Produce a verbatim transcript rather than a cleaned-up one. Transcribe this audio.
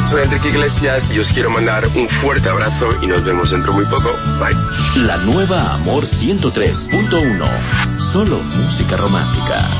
soy Enrique Iglesias y os quiero mandar un fuerte abrazo y nos vemos dentro muy poco. Bye. La nueva Amor ciento tres punto uno. Solo música romántica.